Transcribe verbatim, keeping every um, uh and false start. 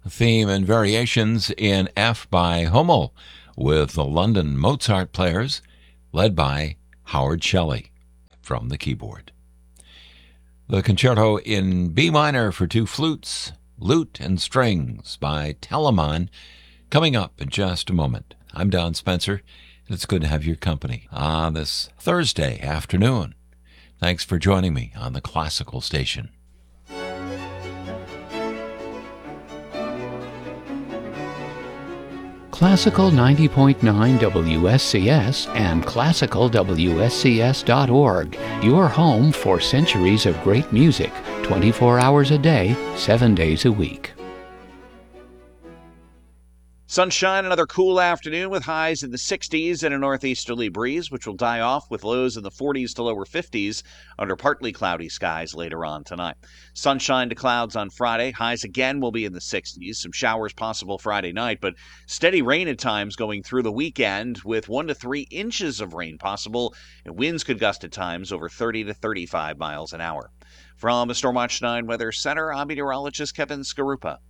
theme and variations in F by Hummel with the London Mozart Players, led by Howard Shelley from the keyboard. The concerto in B minor for two flutes, lute, and strings by Telemann, coming up in just a moment. I'm Don Spencer. It's good to have your company on this Thursday afternoon. Thanks for joining me on the Classical Station. Classical ninety point nine W S C S and classical W S C S dot org, your home for centuries of great music, twenty-four hours a day, seven days a week. Sunshine, another cool afternoon with highs in the sixties and a northeasterly breeze, which will die off with lows in the forties to lower fifties under partly cloudy skies later on tonight. Sunshine to clouds on Friday. Highs again will be in the sixties. Some showers possible Friday night, but steady rain at times going through the weekend with one to three inches of rain possible, and winds could gust at times over thirty to thirty-five miles an hour. From the Stormwatch nine Weather Center, I'm meteorologist Kevin Skarupa.